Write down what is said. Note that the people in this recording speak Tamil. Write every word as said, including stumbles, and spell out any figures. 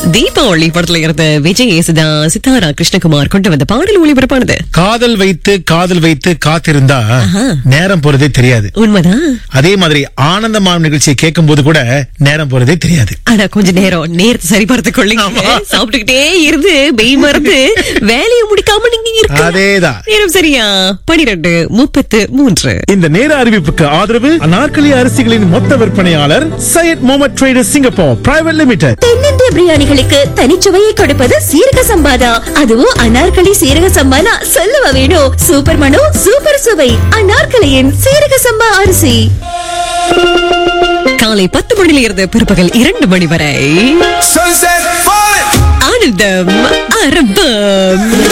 தீபாவளி படத்துல இருந்த விஜய் யேசுதா சித்தாரா கிருஷ்ணகுமார் கொண்டு வந்த பாடல் ஒளிபரப்பானது. காதல் வைத்து காதல் வைத்து காத்திருந்தா நேரம் போறதே தெரியாது. உண்மைதான். அதே மாதிரி ஆனந்தமான நிகழ்ச்சியை கேட்கும் போது கூட நேரம் போறதே தெரியாது. ஆனா கொஞ்ச நேரம் நேரத்தை சரி பார்த்துக்கொள்ளுங்க. சாப்பிட்டுக்கிட்டே இருந்து பெய் மறந்து வேலையை முடிக்காம நீங்க இருக்க. அதேதான். நேரம் சரியா பனிரெண்டு முப்பத்து மூன்று. இந்த நேர அறிவிப்புக்கு ஆதரவு அனார்கலி அரிசிகளின் மொத்த விற்பனையாளர் Syed Mohammed traders Singapore private limited. தென்னிந்திய பிரியாணிகளுக்கு தனிச்சுவையை கொடுப்பது சீரக சம்பாதா. அதுவும் அனார்கலி சீரக சம்பானா சொல்லவா வேணும். சூப்பர் மனோ சூப்பர் சுவை அனார்கலியின் சீரக சம்பா அரிசி. காலை பத்து மணியில இருந்து பிற்பகல் இரண்டு மணி வரை Sunset Fun. ஆனந்தம் அரபம்.